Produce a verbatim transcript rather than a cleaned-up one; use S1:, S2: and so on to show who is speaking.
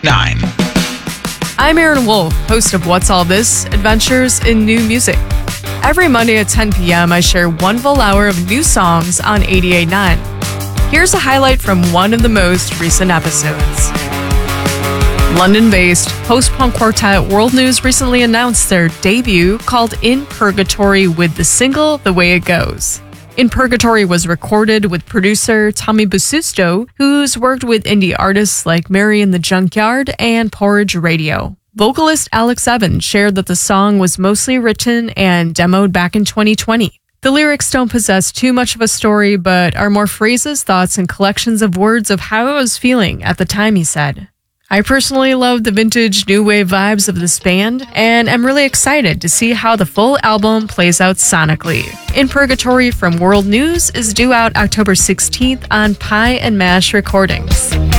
S1: nine.
S2: I'm Aaron Wolf, host of What's All This? Adventures in New Music. Every Monday at ten p.m., I share one full hour of new songs on eighty-eight point nine. Here's a highlight from one of the most recent episodes. London-based post-punk quartet World News recently announced their debut called In Purgatory with the single The Way It Goes. In Purgatory was recorded with producer Tommy Bususto, who's worked with indie artists like Mary in the Junkyard and Porridge Radio. Vocalist Alex Evans shared that the song was mostly written and demoed back in twenty twenty. The lyrics don't possess too much of a story, but are more phrases, thoughts, and collections of words of how I was feeling at the time, he said. I personally love the vintage new wave vibes of this band, and am really excited to see how the full album plays out sonically. In Purgatory from World News is due out October sixteenth on Pie and Mash Recordings.